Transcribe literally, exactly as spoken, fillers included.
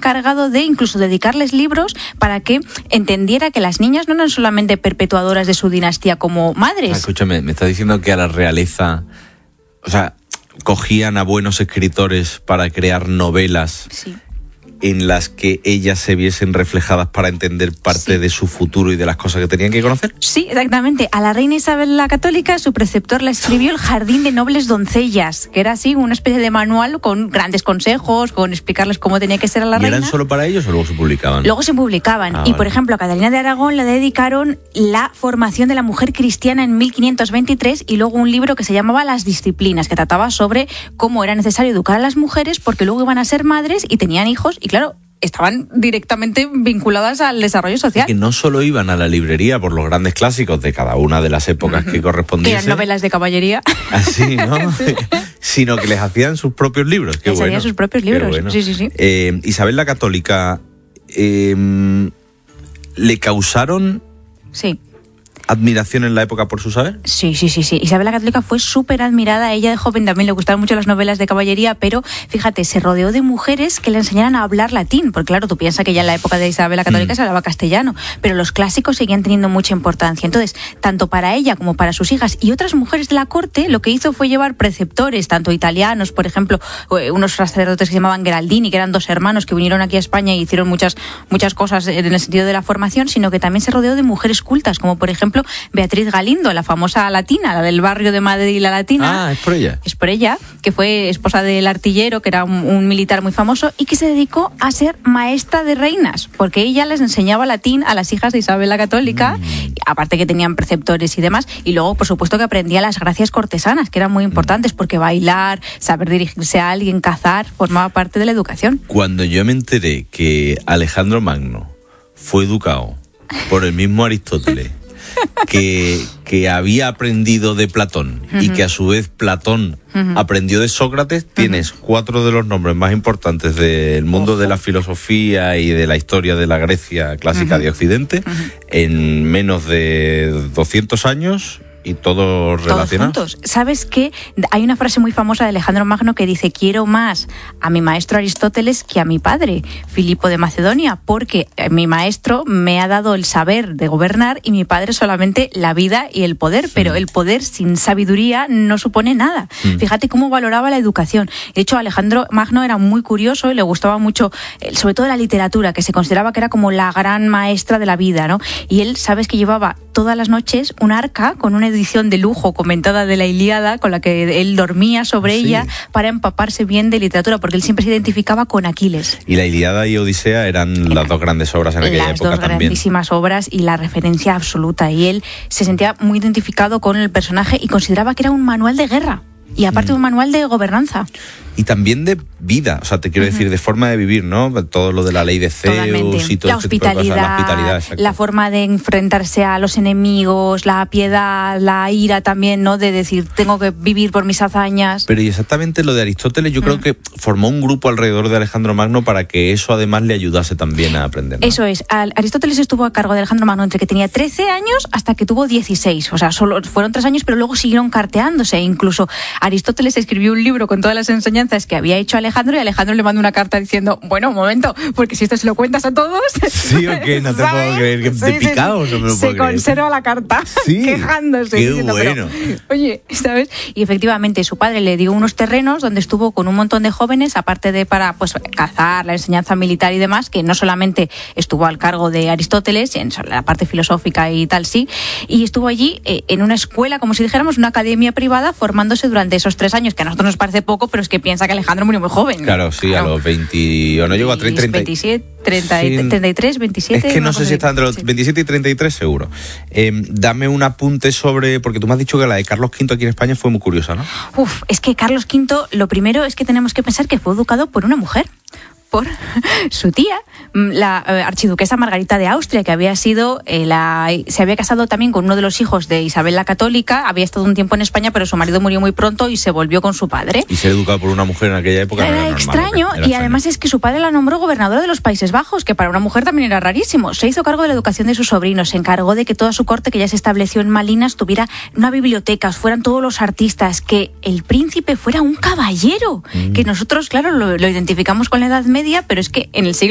encargado de incluso dedicarles libros para que entendiera que las niñas no eran solamente perpetuadoras de su dinastía como madres. Ah, escúchame, me estás diciendo que a la realeza, o sea, cogían a buenos escritores para crear novelas. Sí. En las que ellas se viesen reflejadas para entender parte sí. de su futuro y de las cosas que tenían que conocer. Sí, exactamente. A la reina Isabel la Católica, su preceptor la escribió El Jardín de Nobles Doncellas, que era así una especie de manual con grandes consejos, con explicarles cómo tenía que ser a la ¿Y reina. ¿Y eran solo para ellos o luego se publicaban? Luego se publicaban. Ah, y, vale. por ejemplo, a Catalina de Aragón le dedicaron la formación de la mujer cristiana en mil quinientos veintitrés y luego un libro que se llamaba Las Disciplinas, que trataba sobre cómo era necesario educar a las mujeres porque luego iban a ser madres y tenían hijos y claro, estaban directamente vinculadas al desarrollo social. Y que no solo iban a la librería por los grandes clásicos de cada una de las épocas uh-huh. que correspondiesen. Eran novelas de caballería. Así, ¿no? Sí. Sino que les hacían sus propios libros. Qué les bueno. hacían sus propios libros, bueno. sí, sí, sí. Eh, Isabel la Católica, eh, ¿le causaron... Sí. admiración en la época por su saber? Sí, sí, sí, sí. Isabel la Católica fue súper admirada. A ella de joven también le gustaban mucho las novelas de caballería, pero fíjate, se rodeó de mujeres que le enseñaran a hablar latín, porque claro, tú piensas que ya en la época de Isabel la Católica mm. se hablaba castellano, pero los clásicos seguían teniendo mucha importancia. Entonces, tanto para ella como para sus hijas y otras mujeres de la corte, lo que hizo fue llevar preceptores, tanto italianos, por ejemplo, unos sacerdotes que se llamaban Geraldini, que eran dos hermanos que vinieron aquí a España y hicieron muchas, muchas cosas en el sentido de la formación, sino que también se rodeó de mujeres cultas, como por ejemplo Beatriz Galindo, la famosa latina, la del barrio de Madrid, la latina. Ah, es por ella. Es por ella, que fue esposa del artillero, que era un, un militar muy famoso, y que se dedicó a ser maestra de reinas, porque ella les enseñaba latín a las hijas de Isabel la Católica, mm. aparte que tenían preceptores y demás, y luego, por supuesto, que aprendía las gracias cortesanas, que eran muy importantes, porque bailar, saber dirigirse a alguien, cazar, formaba parte de la educación. Cuando yo me enteré que Alejandro Magno fue educado por el mismo Aristóteles, que, que había aprendido de Platón uh-huh. y que a su vez Platón uh-huh. aprendió de Sócrates, uh-huh. tienes cuatro de los nombres más importantes del mundo uh-huh. de la filosofía y de la historia de la Grecia clásica uh-huh. de Occidente uh-huh. en menos de doscientos años. Y todos relacionados. Todos juntos. ¿Sabes qué? Hay una frase muy famosa de Alejandro Magno que dice: quiero más a mi maestro Aristóteles que a mi padre, Filipo de Macedonia, porque mi maestro me ha dado el saber de gobernar y mi padre solamente la vida y el poder, sí. pero el poder sin sabiduría no supone nada. Sí. Fíjate cómo valoraba la educación. De hecho, Alejandro Magno era muy curioso y le gustaba mucho, sobre todo la literatura, que se consideraba que era como la gran maestra de la vida, ¿no? Y él, ¿sabes que llevaba todas las noches un arca con una edición de lujo comentada de la Ilíada con la que él dormía sobre sí. ella para empaparse bien de literatura, porque él siempre se identificaba con Aquiles. Y la Ilíada y Odisea eran Era, las dos grandes obras en aquella época también. Las dos grandísimas obras y la referencia absoluta. Y él se sentía muy identificado con el personaje y consideraba que era un manual de guerra. Y aparte mm. un manual de gobernanza. Y también de vida, o sea, te quiero uh-huh. decir, de forma de vivir, ¿no? Todo lo de la ley de Zeus Totalmente. y todo la este tipo de cosas. La hospitalidad, la forma de enfrentarse a los enemigos, la piedad, la ira también, ¿no? De decir, tengo que vivir por mis hazañas. Pero y exactamente lo de Aristóteles, yo uh-huh. creo que formó un grupo alrededor de Alejandro Magno para que eso además le ayudase también a aprender, ¿no? Eso es. Aristóteles estuvo a cargo de Alejandro Magno entre que tenía trece años hasta que tuvo dieciséis. O sea, solo fueron tres años, pero luego siguieron carteándose. Incluso Aristóteles escribió un libro con todas las enseñanzas que había hecho Alejandro y Alejandro le mandó una carta diciendo, bueno, un momento, porque si esto se lo cuentas a todos... Sí, o qué, no te ¿sabes? Puedo creer, que sí, de picado sí, sí. no me lo Se puedo creer. conserva la carta, sí, quejándose. Qué diciendo, bueno. Pero, oye, ¿sabes? Y efectivamente su padre le dio unos terrenos donde estuvo con un montón de jóvenes, aparte de para pues cazar, la enseñanza militar y demás, que no solamente estuvo al cargo de Aristóteles, en la parte filosófica y tal, sí, y estuvo allí eh, en una escuela, como si dijéramos, una academia privada, formándose durante esos tres años, que a nosotros nos parece poco, pero es que piensa que Alejandro murió muy joven. Claro, sí, claro. A los veinte, o no llegó a treinta, veintisiete, treinta, sí. treinta y tres, veintisiete. Es que no sé si está entre los sí. veintisiete y treinta y tres seguro. Eh, dame un apunte sobre, porque tú me has dicho que la de Carlos quinto aquí en España fue muy curiosa, ¿no? Uf, es que Carlos quinto, lo primero es que tenemos que pensar que fue educado por una mujer. Por su tía, la eh, archiduquesa Margarita de Austria, que había sido, eh, la, se había casado también con uno de los hijos de Isabel la Católica, había estado un tiempo en España, pero su marido murió muy pronto y se volvió con su padre. Y ser educado por una mujer en aquella época era, no era extraño, normal, era y extraño. Además es que su padre la nombró gobernadora de los Países Bajos, que para una mujer también era rarísimo. Se hizo cargo de la educación de sus sobrinos, se encargó de que toda su corte, que ya se estableció en Malinas, tuviera una biblioteca, fueran todos los artistas, que el príncipe fuera un caballero, mm. que nosotros, claro, lo, lo identificamos con la Edad Media, pero es que en el siglo